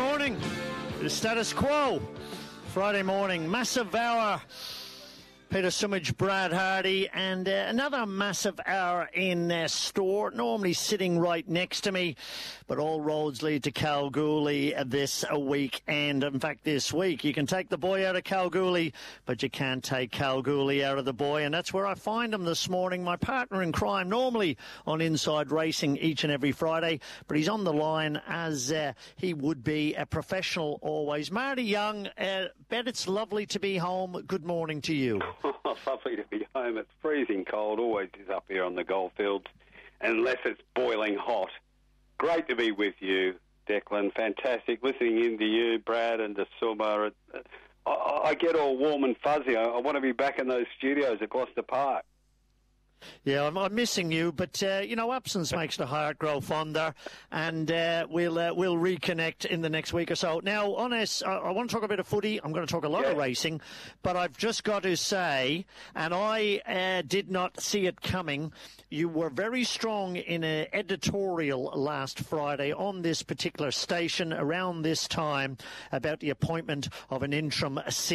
morning. The status quo. Friday morning, massive hour. Peter Sumich, Brad Hardy, and another massive hour in store. Normally sitting right next to me, but all roads lead to Kalgoorlie this weekend. In fact, this week, you can take the boy out of Kalgoorlie, but you can't take Kalgoorlie out of the boy, and that's where I find him this morning. My partner in crime, normally on Inside Racing each and every Friday, but he's on the line as he would be a professional always. Marty Young, bet it's lovely to be home. Good morning to you. Lovely to be home. It's freezing cold, always is up here on the goldfields, unless it's boiling hot. Great to be with you, Declan. Fantastic. Listening in to you, Brad, and to Summer. I get all warm and fuzzy. I want to be back in those studios at Gloucester Park. Yeah, I'm missing you, but, absence makes the heart grow fonder, and we'll reconnect in the next week or so. Now, I want to talk a bit of footy. I'm going to talk a lot of racing, but I've just got to say, and I did not see it coming, you were very strong in an editorial last Friday on this particular station around this time about the appointment of an interim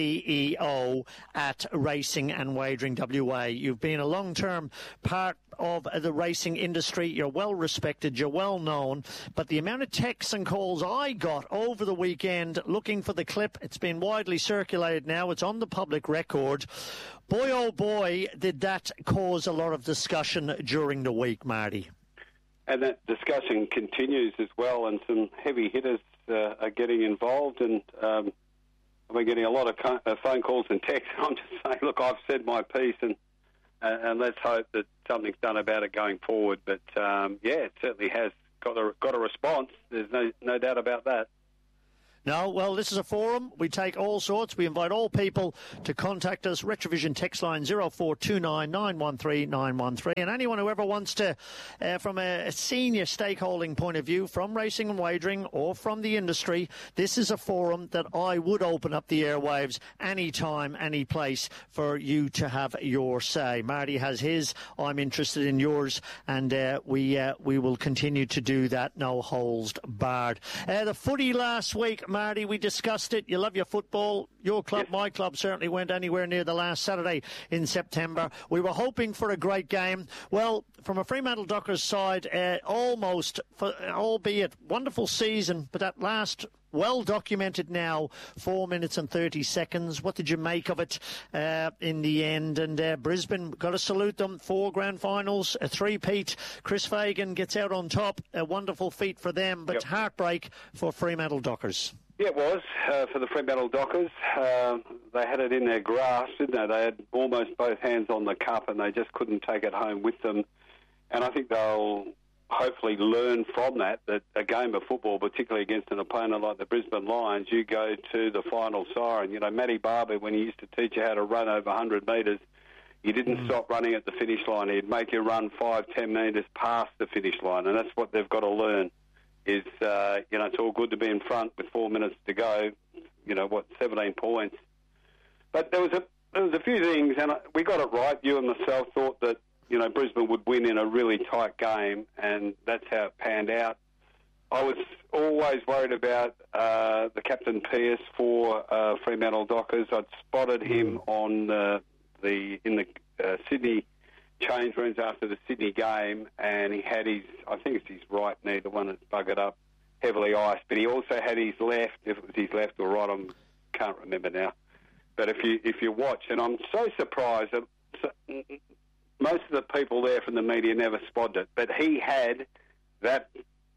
CEO at Racing and Wagering WA. You've been a long-term part of the racing industry. You're well respected, you're well known, but the amount of texts and calls I got over the weekend looking for the clip, it's been widely circulated now, it's on the public record. Boy, oh boy, did that cause a lot of discussion during the week, Marty. And that discussion continues as well, and some heavy hitters are getting involved, and I've been getting a lot of phone calls and texts. I'm just saying, look, I've said my piece, and let's hope that something's done about it going forward. But it certainly has got a response. There's no doubt about that. No, well, this is a forum. We take all sorts. We invite all people to contact us. Retrovision text line 0429 913 913. And anyone who ever wants to, from a senior stakeholding point of view, from racing and wagering or from the industry, this is a forum that I would open up the airwaves anytime, any place for you to have your say. Marty has his. I'm interested in yours. And we will continue to do that. No holds barred. The footy last week, Marty, we discussed it. You love your football. Your club, my club, certainly went anywhere near the last Saturday in September. We were hoping for a great game. Well, from a Fremantle Dockers side, almost, albeit wonderful season, but that last well-documented now, 4 minutes and 30 seconds. What did you make of it in the end? And Brisbane, got to salute them. 4 grand finals, a three-peat. Chris Fagan gets out on top. A wonderful feat for them, but heartbreak for Fremantle Dockers. Yeah, it was for the Fremantle Dockers. They had it in their grasp, didn't they? They had almost both hands on the cup, and they just couldn't take it home with them. And I think they'll hopefully learn from that a game of football, particularly against an opponent like the Brisbane Lions, you go to the final siren. You know, Matty Barber, when he used to teach you how to run over 100 metres, you didn't stop running at the finish line. He'd make you run 5-10 metres past the finish line, and that's what they've got to learn. Is it's all good to be in front with 4 minutes to go. 17 points. But there was a few things, and we got it right. You and myself thought that Brisbane would win in a really tight game, and that's how it panned out. I was always worried about the captain Pearce for Fremantle Dockers. I'd spotted him in the Sydney change rooms after the Sydney game, and he had his right knee, the one that's buggered up, heavily iced, but he also had his left, if it was his left or right, I can't remember now. But if you watch, and I'm so surprised that most of the people there from the media never spotted it, but he had that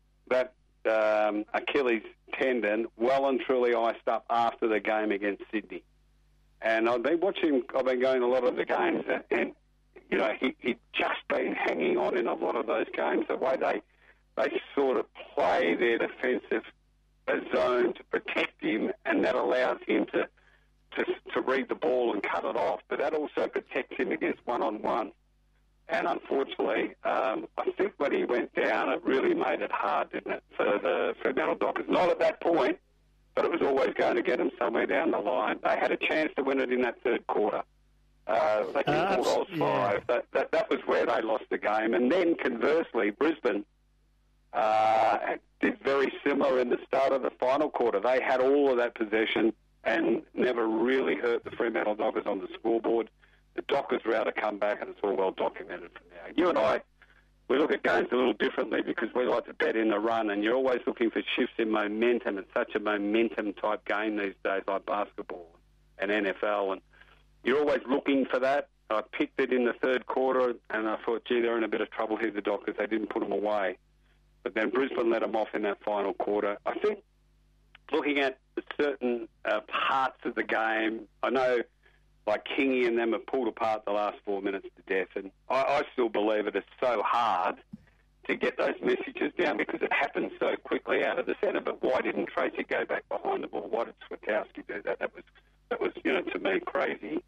Achilles tendon well and truly iced up after the game against Sydney. And I've been going a lot of the games, and he'd just been hanging on in a lot of those games, the way they sort of play their defensive zone to protect him, and that allows him to read the ball and cut it off, but that also protects him against one-on-one. And unfortunately, I think when he went down, it really made it hard, didn't it, for the Fremantle Dockers? Not at that point, but it was always going to get them somewhere down the line. They had a chance to win it in that third quarter. They kicked 4 goals 5. That was where they lost the game. And then, conversely, Brisbane did very similar in the start of the final quarter. They had all of that possession and never really hurt the Fremantle Dockers on the scoreboard. The Dockers were able to come back, and it's all well documented from now. You and I, we look at games a little differently because we like to bet in the run, and you're always looking for shifts in momentum. It's such a momentum-type game these days, like basketball and NFL, and you're always looking for that. I picked it in the third quarter, and I thought, gee, they're in a bit of trouble here, the Dockers. They didn't put them away. But then Brisbane let them off in that final quarter. I think looking at certain parts of the game, I know like Kingy and them have pulled apart the last 4 minutes to death, and I still believe it is so hard to get those messages down because it happens so quickly out of the centre. But why didn't Tracy go back behind the ball? Why did Switkowski do that? That was to me, crazy.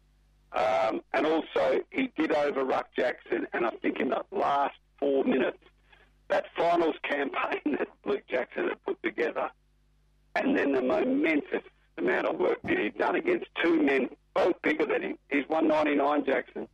And also, he did over-ruck Jackson, and I think in the last 4 minutes, that finals campaign that Luke Jackson had put together, and then the momentous amount of work that he'd done against two men, both bigger than him. He's 199, Jackson.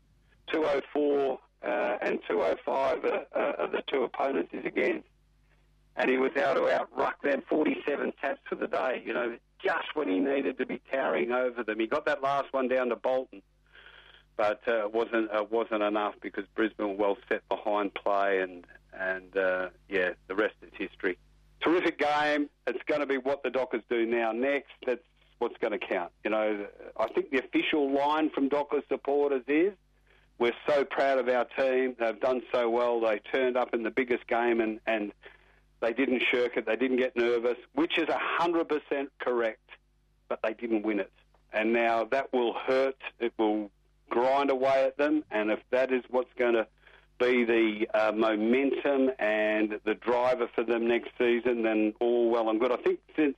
204 and 205 are the two opponents he's against. And he was able to out-ruck them 47 taps for the day, just when he needed to be towering over them. He got that last one down to Bolton, but it wasn't enough because Brisbane were well set behind play, and the rest is history. Terrific game. It's going to be what the Dockers do now next. That's what's going to count. I think the official line from Dockers supporters is, we're so proud of our team. They've done so well. They turned up in the biggest game and they didn't shirk it. They didn't get nervous, which is 100% correct, but they didn't win it. And now that will hurt. It will grind away at them. And if that is what's going to be the momentum and the driver for them next season, then all well and good. I think since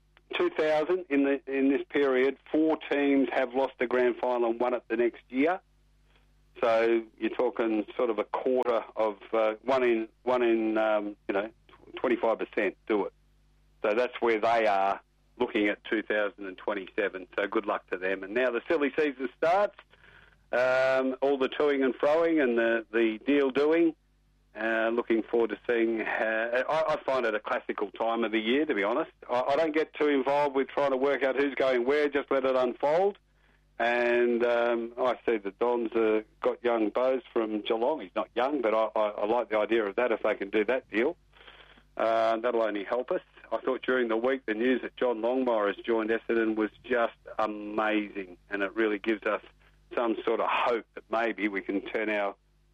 2000, in this period, 4 teams have lost a grand final and won it the next year. So you're talking sort of a quarter of one in 25% do it. So that's where they are looking at 2027. So good luck to them. And now the silly season starts. All the toing and froing and the deal doing. Looking forward to seeing. I find it a classical time of the year, to be honest. I don't get too involved with trying to work out who's going where. Just let it unfold. And I see the Dons got young Bose from Geelong. He's not young, but I like the idea of that if they can do that deal. That'll only help us. I thought during the week the news that John Longmire has joined Essendon was just amazing, and it really gives us some sort of hope that maybe we can turn our,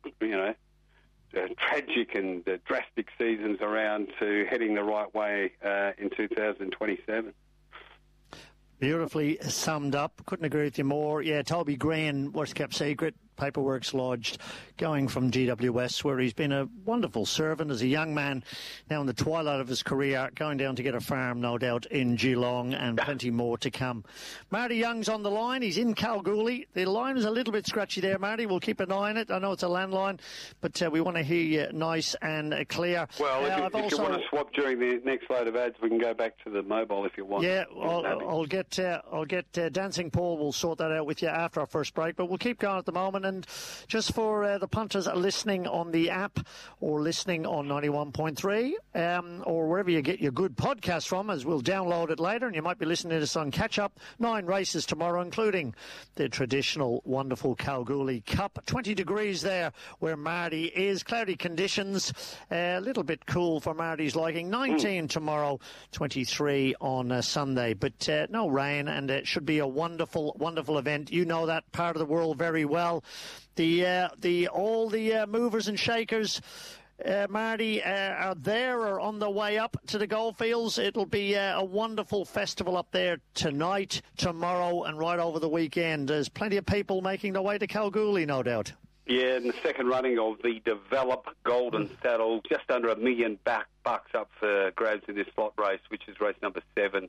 tragic and drastic seasons around to heading the right way in 2027. Beautifully summed up. Couldn't agree with you more. Yeah, Toby Green, worst kept secret. Paperwork's lodged, going from GWS, where he's been a wonderful servant as a young man, now in the twilight of his career, going down to get a farm, no doubt, in Geelong, and plenty more to come. Marty Young's on the line. He's in Kalgoorlie. The line is a little bit scratchy there, Marty. We'll keep an eye on it. I know it's a landline, but we want to hear you nice and clear. Well, if you want to swap during the next load of ads, we can go back to the mobile if you want. Yeah, I'll get Dancing Paul. We'll sort that out with you after our first break, but we'll keep going at the moment. And just for the punters listening on the app or listening on 91.3 or wherever you get your good podcast from, as we'll download it later, and you might be listening to this on catch-up, 9 races tomorrow, including the traditional wonderful Kalgoorlie Cup. 20 degrees there where Marty is. Cloudy conditions, a little bit cool for Marty's liking. 19 tomorrow, 23 on Sunday, but no rain, and it should be a wonderful, wonderful event. You know that part of the world very well. All the movers and shakers, Marty, are there or on the way up to the goldfields. It'll be a wonderful festival up there tonight, tomorrow, and right over the weekend. There's plenty of people making their way to Kalgoorlie, no doubt. Yeah, in the second running of the Develop Golden Saddle, just under $1 million bucks up for grabs in this slot race, which is race number 7.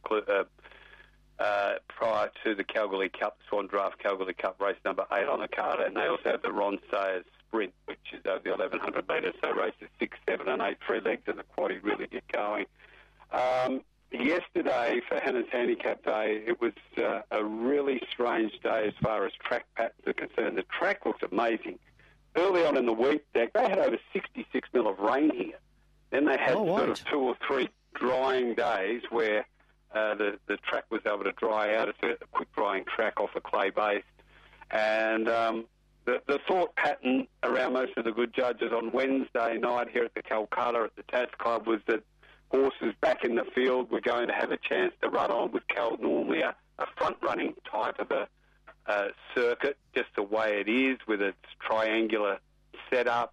Prior to the Kalgoorlie Cup, the Swan Draft Kalgoorlie Cup, race number 8 on the card, and they also have the Ron Sayers Sprint, which is over the 1,100 metres, so races 6, 7 and 8, 3 legs, and the quaddie really get going. Yesterday, for Hannah's Handicap Day, it was a really strange day as far as track patterns are concerned. The track looks amazing. Early on in the week, they had over 66 mil of rain here. Then they had sort of 2 or 3 drying days where the track was able to dry out. It's a quick drying track off a clay base. And the thought pattern around most of the good judges on Wednesday night here at the Calcutta at the Tats Club was that horses back in the field were going to have a chance to run on with Cal, normally a front-running type of a circuit, just the way it is with its triangular setup,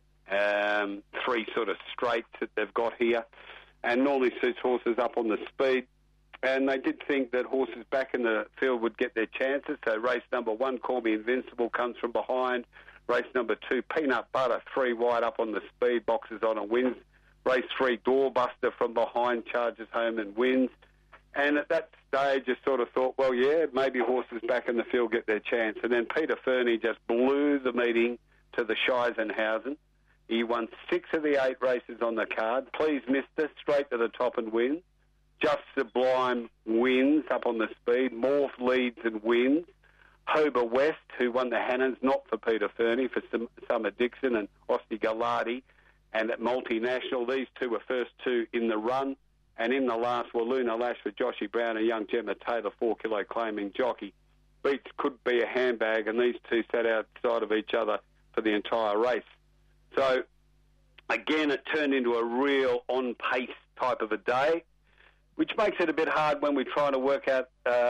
3 sort of straights that they've got here, and normally suits horses up on the speed. And they did think that horses back in the field would get their chances. So race number 1, Call Me Invincible, comes from behind. Race number 2, Peanut Butter, 3 wide up on the speed, boxes on and wins. Race 3, Doorbuster from behind, charges home and wins. And at that stage, you sort of thought, well, yeah, maybe horses back in the field get their chance. And then Peter Fernie just blew the meeting to the Scheisenhausen. He won 6 of the 8 races on the card. Please, Mister, straight to the top and wins. Just Sublime wins up on the speed. Morph leads and wins. Hober West, who won the Hannons, not for Peter Fernie, for Summer Dixon and Osti Gallardi. And at Multinational, these 2 were first 2 in the run. And in the last were Luna Lash for Joshy Brown and Young Gemma Taylor, 4 kilo claiming jockey. Beats could be a handbag, and these 2 sat outside of each other for the entire race. So, again, it turned into a real on-pace type of a day, which makes it a bit hard when we're trying to work out,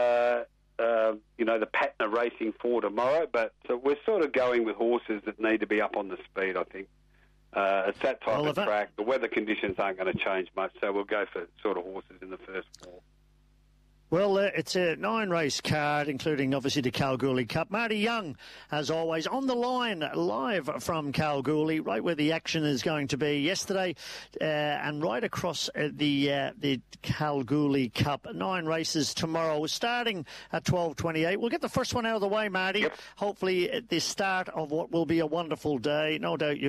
the pattern of racing for tomorrow. But so we're sort of going with horses that need to be up on the speed, I think. It's that type of track. The weather conditions aren't going to change much, so we'll go for sort of horses in the first 4. Well, it's a 9-race card, including, obviously, the Kalgoorlie Cup. Marty Young, as always, on the line, live from Kalgoorlie, right where the action is going to be yesterday, and right across the Kalgoorlie Cup. 9 races tomorrow. We're starting at 12:28. We'll get the first one out of the way, Marty. Yep. Hopefully, at the start of what will be a wonderful day. No doubt you've